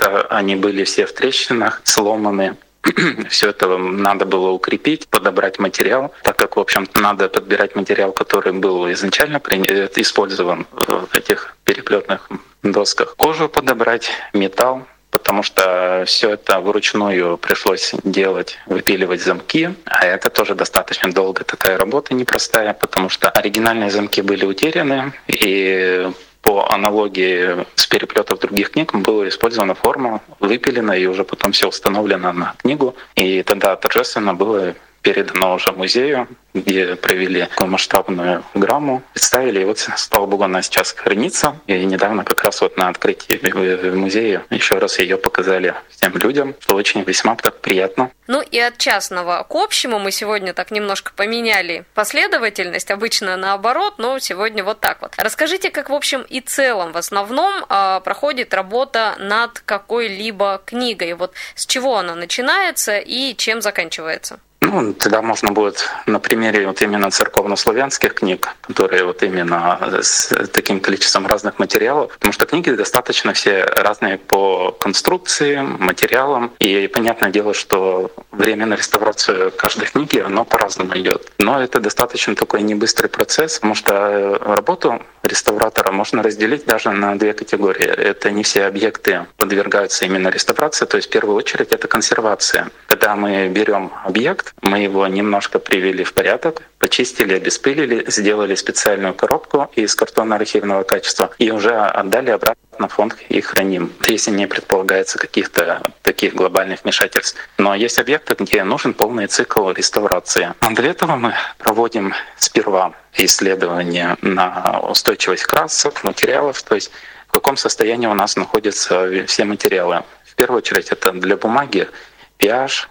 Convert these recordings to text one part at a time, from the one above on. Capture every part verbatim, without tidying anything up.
что они были все в трещинах, сломаны. Все это надо было укрепить, подобрать материал, так как, в общем-то, надо подбирать материал, который был изначально использован в этих переплетных досках. Кожу подобрать, металл, потому что все это вручную пришлось делать, выпиливать замки, а это тоже достаточно долго такая работа непростая, потому что оригинальные замки были утеряны, и по аналогии с переплетов других книг была использована форма, выпилена и уже потом все установлено на книгу. И тогда торжественно было передано уже музею, где провели такую масштабную грамму, представили, и вот, слава богу, она сейчас хранится. И недавно как раз вот на открытии в музее еще раз ее показали всем людям, что очень весьма так приятно. Ну и от частного к общему мы сегодня так немножко поменяли последовательность, обычно наоборот, но сегодня вот так вот. Расскажите, как в общем и целом, в основном проходит работа над какой-либо книгой, вот с чего она начинается и чем заканчивается? Ну, тогда можно будет на примере вот именно церковнославянских книг, которые вот именно с таким количеством разных материалов, потому что книги достаточно все разные по конструкции, материалам, и понятное дело, что время на реставрацию каждой книги, оно по-разному идет. Но это достаточно такой небыстрый процесс, потому что работу реставратора можно разделить даже на две категории. Это не все объекты подвергаются именно реставрации, то есть в первую очередь это консервация. Когда мы берем объект, мы его немножко привели в порядок, почистили, обеспылили, сделали специальную коробку из картонно-архивного качества и уже отдали обратно в фонд и храним, если не предполагается каких-то таких глобальных вмешательств. Но есть объекты, где нужен полный цикл реставрации. А для этого мы проводим сперва исследования на устойчивость красок, материалов, то есть в каком состоянии у нас находятся все материалы. В первую очередь это для бумаги pH,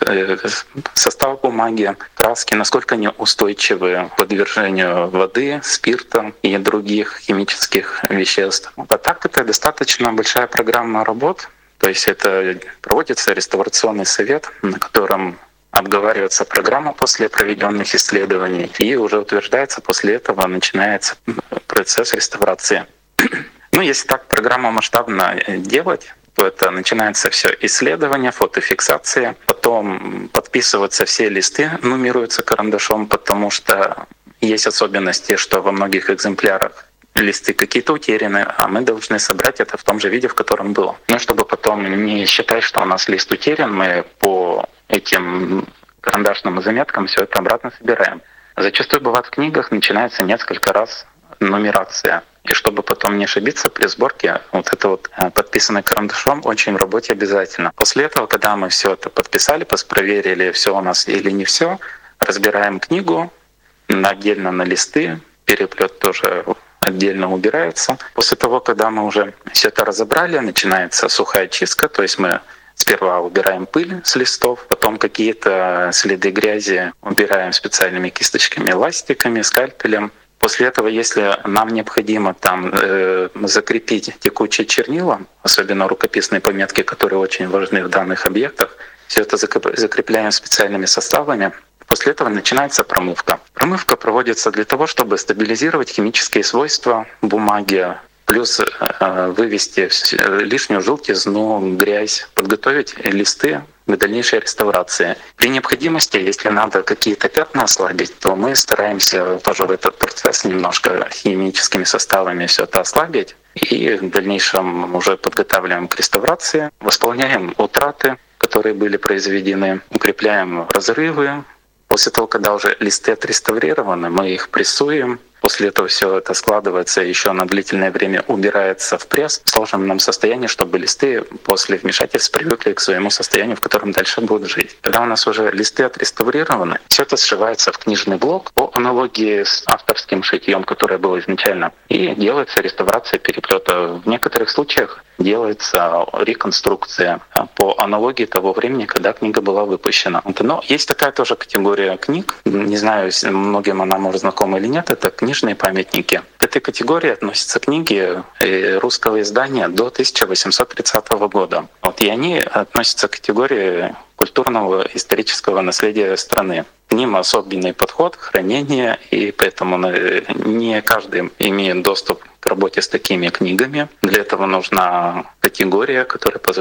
состав бумаги, краски, насколько они устойчивы к подвержению воды, спирта и других химических веществ. А так это достаточно большая программа работ, то есть это проводится реставрационный совет, на котором обговаривается программа после проведенных исследований, и уже утверждается, после этого начинается процесс реставрации. Ну, если так программу масштабно делать, то это начинается все исследование, фотофиксация, потом подписываются все листы, нумеруются карандашом, потому что есть особенности, что во многих экземплярах листы какие-то утеряны, а мы должны собрать это в том же виде, в котором было. Но чтобы потом не считать, что у нас лист утерян, мы по этим карандашным заметкам все это обратно собираем. Зачастую бывает в книгах начинается несколько раз нумерация. И чтобы потом не ошибиться при сборке, вот это вот подписанное карандашом очень в работе обязательно. После этого, когда мы все это подписали, проверили, все у нас или не все, разбираем книгу отдельно на листы, переплет тоже отдельно убирается. После того, когда мы уже все это разобрали, начинается сухая чистка, то есть мы сперва убираем пыль с листов, потом какие-то следы грязи убираем специальными кисточками, ластиками, скальпелем. После этого, если нам необходимо там э, закрепить текучие чернила, особенно рукописные пометки, которые очень важны в данных объектах, все это закрепляем специальными составами. После этого начинается промывка. Промывка проводится для того, чтобы стабилизировать химические свойства бумаги, плюс э, вывести лишнюю желтизну, грязь, подготовить листы к дальнейшей реставрации. При необходимости, если надо какие-то пятна ослабить, то мы стараемся тоже в этот процесс немножко химическими составами все это ослабить. И в дальнейшем уже подготавливаем к реставрации, восполняем утраты, которые были произведены, укрепляем разрывы. После того, когда уже листы отреставрированы, мы их прессуем. После этого все это складывается, еще на длительное время убирается в пресс в сложенном состоянии, чтобы листы после вмешательств привыкли к своему состоянию, в котором дальше будут жить. Когда у нас уже листы отреставрированы, все это сшивается в книжный блок по аналогии с авторским шитьем, которое было изначально, и делается реставрация переплета. В некоторых случаях делается реконструкция по аналогии того времени, когда книга была выпущена. Но есть такая тоже категория книг, не знаю, многим она может знакома или нет, это книжные памятники. К этой категории относятся книги русского издания до тысяча восемьсот тридцатого года. Вот, и они относятся к категории культурного исторического наследия страны. К ним особенный подход, хранение, и поэтому не каждый имеет доступ к работе с такими книгами. Для этого нужна категория, которая позволяет